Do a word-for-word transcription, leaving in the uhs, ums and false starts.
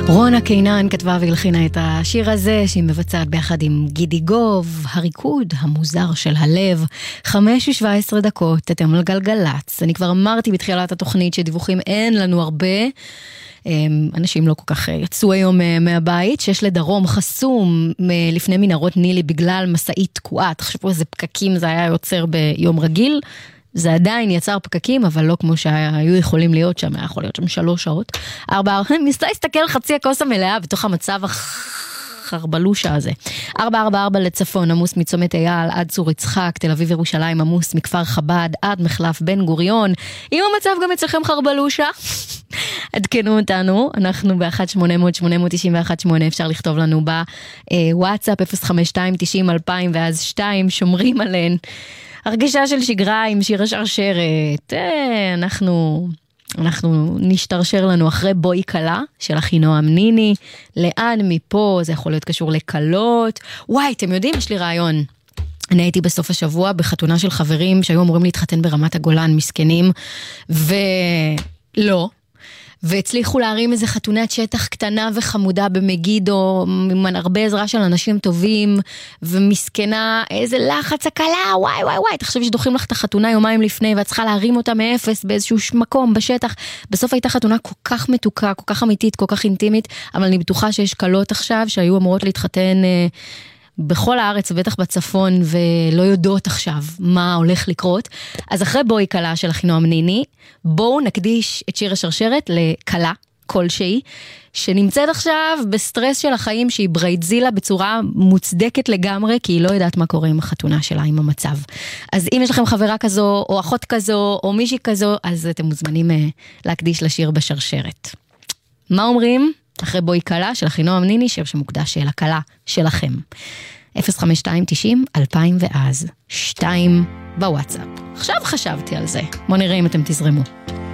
רונה קינן כתבה והלחינה את השיר הזה, שהיא מבצעת ביחד עם גידי גוב, הריקוד המוזר של הלב. חמש ושבע עשרה דקות, אתם על גלגלץ. אני כבר אמרתי בתחילת התוכנית שדיווחים אין לנו הרבה, אנשים לא כל כך יצאו היום מהבית, שיש לדרום חסום לפני מנהרות נילי בגלל מסעית תקועה. תחשבו איזה פקקים זה היה יוצר ביום רגיל, זה עדיין יצר פקקים, אבל לא כמו שהיו יכולים להיות שם, היה יכול להיות שם שלוש שעות. ארבע, ניסה להסתכל חצי הכוס המלאה בתוך המצב החרבלושה הזה. ארבע ארבע ארבע לצפון, עמוס מצומת אייל עד צור יצחק, תל אביב ירושלים, עמוס מכפר חב"ד עד מחלף בן גוריון. אם המצב גם אצלכם חרבלושה, עדכנו אותנו, אנחנו ב-אחת שמונה אפס אפס שמונה תשע אחת שמונה, אפשר לכתוב לנו בוואטסאפ אפס חמש שתיים תשעים אלפיים ואז שתיים, שומרים עליהן. הרגישה של שגרה עם שיר השרשרת, אה, אנחנו, אנחנו נשתרשר לנו אחרי בואי קלה של אחינועם ניני, לאן מפה, זה יכול להיות קשור לקלות, וואי, אתם יודעים, יש לי רעיון, אני הייתי בסוף השבוע בחתונה של חברים שהיו אמורים להתחתן ברמת הגולן, מסכנים, ולא, והצליחו להרים איזה חתונת שטח קטנה וחמודה במגידו, עם הרבה עזרה של אנשים טובים, ומסכנה, איזה לחץ הקלה, וואי וואי וואי, תחשבי שדוחים לך את החתונה יומיים לפני, ואת צריכה להרים אותה מאפס באיזשהו מקום, בשטח. בסוף הייתה חתונה כל כך מתוקה, כל כך אמיתית, כל כך אינטימית, אבל אני בטוחה שיש קלות עכשיו, שהיו אמורות להתחתן אה, בכל הארץ, ובטח בצפון, ולא יודעות עכשיו מה הולך לקרות. אז אחרי בואי קלה של אחינועם ניני, בואו נקדיש את שיר השרשרת לקלה כלשהי, שנמצאת עכשיו בסטרס של החיים, שהיא ברייטזילה בצורה מוצדקת לגמרי, כי היא לא יודעת מה קורה עם החתונה שלה, עם המצב. אז אם יש לכם חברה כזו, או אחות כזו, או מישהי כזו, אז אתם מוזמנים להקדיש לשיר בשרשרת. מה אומרים? אחרי בואי קלה של אחינועם ניני, שיר שמוקדש לקלה שלכם. אפס חמש שתיים תשעים אלפיים ואז שתיים בוואטסאפ. עכשיו חשבתי על זה. בוא נראה אם אתם תזרמו.